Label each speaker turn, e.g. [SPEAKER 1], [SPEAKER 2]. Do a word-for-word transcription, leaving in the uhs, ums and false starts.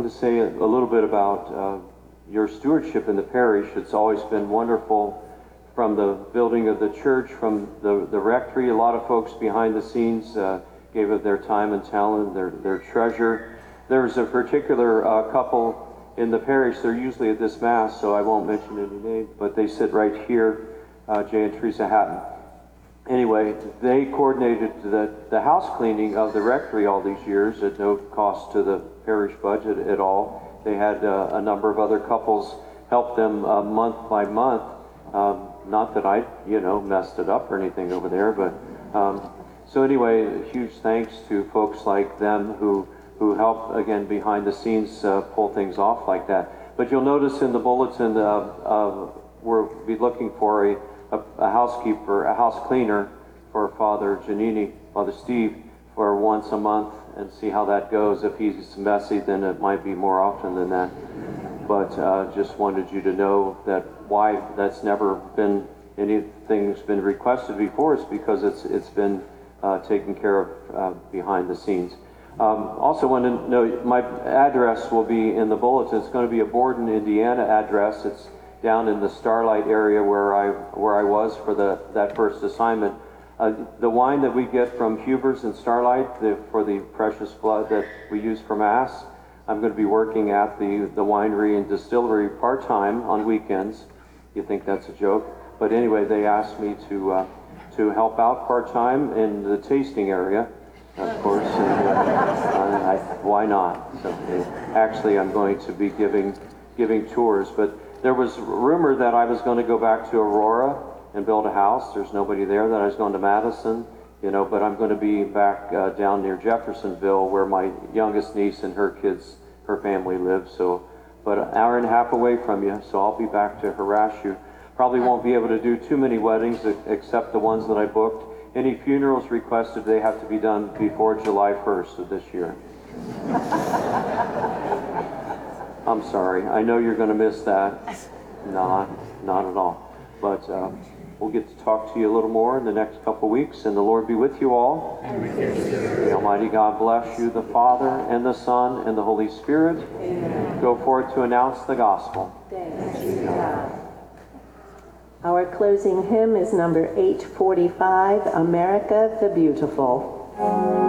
[SPEAKER 1] wanted to say a, a little bit about uh, your stewardship in the parish. It's always been wonderful, from the building of the church, from the, the rectory. A lot of folks behind the scenes uh, gave of their time and talent, their, their treasure. There's a particular uh, couple in the parish. They're usually at this Mass, so I won't mention any names, but they sit right here, uh, Jay and Teresa Hatton. Anyway, they coordinated the, the house cleaning of the rectory all these years at no cost to the parish budget at all. They had uh, a number of other couples help them uh, month by month. Um, not that I, you know, messed it up or anything over there, but um, so anyway, huge thanks to folks like them who who help, again, behind the scenes uh, pull things off like that. But you'll notice in the bulletin, uh, uh, we'll be looking for a, a, a housekeeper, a house cleaner for Father Giannini, Father Steve, for once a month, and see how that goes. If he's messy, then it might be more often than that. But uh, just wanted you to know that why that's never been, anything's been requested before, is because it's it's been uh, taken care of uh, behind the scenes. Um, also want to know, my address will be in the bulletin. It's going to be a Borden, Indiana address. It's down in the Starlight area where I where I was for the that first assignment. Uh, the wine that we get from Huber's and Starlight, the, for the precious blood that we use for Mass, I'm going to be working at the, the winery and distillery part-time on weekends. You think that's a joke? But anyway, they asked me to, uh, to help out part-time in the tasting area. Of course, and, uh, I, why not? So, uh, actually, I'm going to be giving giving tours. But there was rumor that I was going to go back to Aurora and build a house. There's nobody there. That I was going to Madison, you know. But I'm going to be back uh, down near Jeffersonville, where my youngest niece and her kids, her family live. So, but an hour and a half away from you. So I'll be back to harass you. Probably won't be able to do too many weddings except the ones that I booked. Any funerals requested, they have to be done before July first of this year. I'm sorry. I know you're going to miss that. Not, not at all. But uh, we'll get to talk to you a little more in the next couple weeks, and the Lord be with you all. And with you. The Almighty God bless you, the Father, and the Son, and the Holy Spirit. Amen. Go forth to announce the gospel.
[SPEAKER 2] Thanks be to God. Our closing hymn is number eight forty-five, America the Beautiful.